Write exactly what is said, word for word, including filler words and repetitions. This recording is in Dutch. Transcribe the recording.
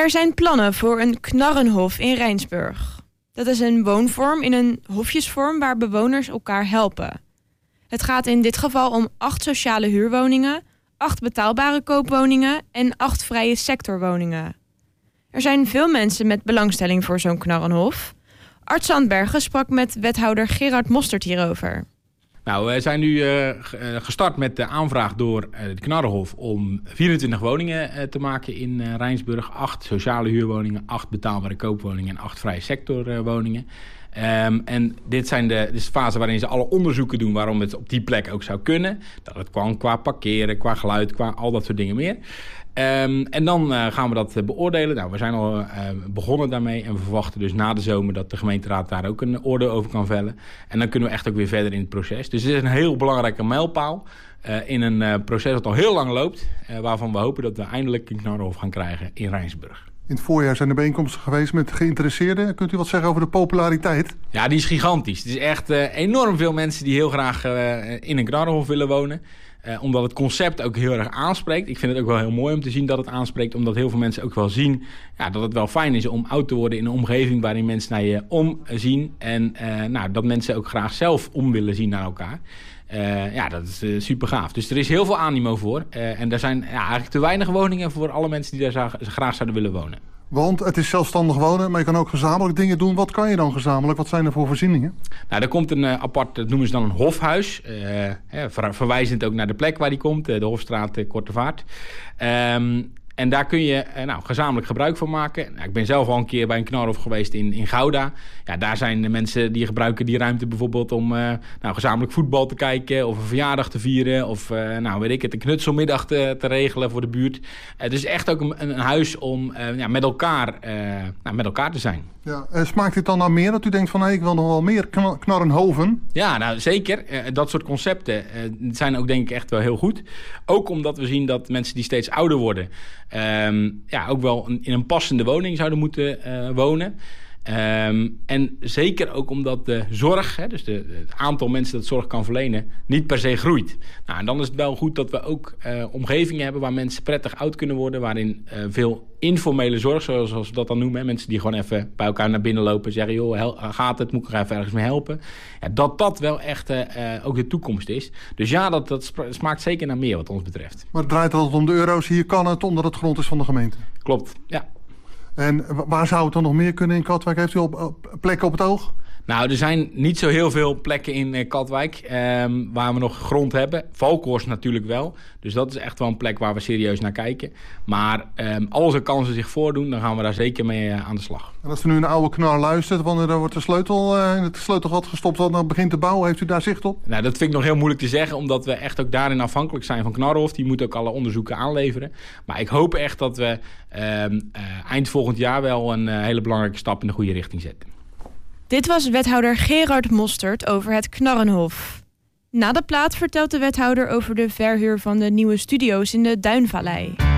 Er zijn plannen voor een knarrenhof in Rijnsburg. Dat is een woonvorm in een hofjesvorm waar bewoners elkaar helpen. Het gaat in dit geval om acht sociale huurwoningen, acht betaalbare koopwoningen en acht vrije sectorwoningen. Er zijn veel mensen met belangstelling voor zo'n knarrenhof. Art Zandbergen sprak met wethouder Gerard Mostert hierover. Nou, we zijn nu uh, gestart met de aanvraag door uh, het Knarrenhof om vierentwintig woningen uh, te maken in uh, Rijnsburg. acht sociale huurwoningen, acht betaalbare koopwoningen en acht vrije sectorwoningen. Uh, um, en dit, zijn de, dit is de fase waarin ze alle onderzoeken doen waarom het op die plek ook zou kunnen. Dat het kan qua parkeren, qua geluid, qua al dat soort dingen meer. Um, en dan uh, gaan we dat uh, beoordelen. Nou, we zijn al uh, begonnen daarmee en we verwachten dus na de zomer dat de gemeenteraad daar ook een oordeel over kan vellen. En dan kunnen we echt ook weer verder in het proces. Dus het is een heel belangrijke mijlpaal uh, in een uh, proces dat al heel lang loopt, uh, waarvan we hopen dat we eindelijk een knarrenhof gaan krijgen in Rijnsburg. In het voorjaar zijn er bijeenkomsten geweest met geïnteresseerden. Kunt u wat zeggen over de populariteit? Ja, die is gigantisch. Het is echt uh, enorm veel mensen die heel graag uh, in een knarrenhof willen wonen. Uh, omdat het concept ook heel erg aanspreekt. Ik vind het ook wel heel mooi om te zien dat het aanspreekt. Omdat heel veel mensen ook wel zien ja, dat het wel fijn is om oud te worden in een omgeving waarin mensen naar je omzien. En uh, nou, dat mensen ook graag zelf om willen zien naar elkaar. Uh, ja, dat is uh, super gaaf. Dus er is heel veel animo voor. Uh, en er zijn ja, eigenlijk te weinig woningen voor alle mensen die daar graag zouden willen wonen. Want het is zelfstandig wonen, maar je kan ook gezamenlijk dingen doen. Wat kan je dan gezamenlijk? Wat zijn er voor voorzieningen? Nou, er komt een uh, apart, dat noemen ze dan een hofhuis. Uh, hè, ver, verwijzend ook naar de plek waar die komt, uh, de Hofstraat uh, Korte Vaart. Um, En daar kun je uh, nou, gezamenlijk gebruik van maken. Nou, ik ben zelf al een keer bij een knarrenhof geweest in, in Gouda. Ja, daar zijn de mensen die gebruiken die ruimte bijvoorbeeld om uh, nou, gezamenlijk voetbal te kijken of een verjaardag te vieren of uh, nou, weet ik het, een knutselmiddag te, te regelen voor de buurt. Uh, het is echt ook een, een huis om uh, ja, met, elkaar, uh, nou, met elkaar te zijn. Ja, uh, smaakt dit dan naar meer dat u denkt van hey, ik wil nog wel meer kn- knarrenhoven? Ja, nou zeker. Uh, dat soort concepten uh, zijn ook denk ik echt wel heel goed. Ook omdat we zien dat mensen die steeds ouder worden Um, ja, ook wel in een passende woning zouden moeten uh, wonen. Um, en zeker ook omdat de zorg, hè, dus de, het aantal mensen dat zorg kan verlenen, niet per se groeit. Nou, en dan is het wel goed dat we ook uh, omgevingen hebben waar mensen prettig oud kunnen worden, waarin uh, veel informele zorg, zoals, zoals we dat dan noemen, hè, mensen die gewoon even bij elkaar naar binnen lopen en zeggen, joh, hel- gaat het, moet ik er even ergens mee helpen. Ja, dat dat wel echt uh, ook de toekomst is. Dus ja, dat, dat smaakt zeker naar meer wat ons betreft. Maar het draait altijd om de euro's. Hier kan het, omdat het grond is van de gemeente. Klopt, ja. En waar zou het dan nog meer kunnen in Katwijk? Heeft u op, op plekken op het oog? Nou, er zijn niet zo heel veel plekken in uh, Katwijk um, waar we nog grond hebben. Valkhorst natuurlijk wel. Dus dat is echt wel een plek waar we serieus naar kijken. Maar um, als er kansen zich voordoen, dan gaan we daar zeker mee uh, aan de slag. En als u nu een oude knar luistert, wanneer er wordt de sleutel uh, in het sleutelgat gestopt, wat dan begint te bouwen, heeft u daar zicht op? Nou, dat vind ik nog heel moeilijk te zeggen, omdat we echt ook daarin afhankelijk zijn van Knarrenhof. Die moet ook alle onderzoeken aanleveren. Maar ik hoop echt dat we uh, uh, eind volgend jaar wel een uh, hele belangrijke stap in de goede richting zetten. Dit was wethouder Gerard Mostert over het Knarrenhof. Na de plaat vertelt de wethouder over de verhuur van de nieuwe studio's in de Duinvallei.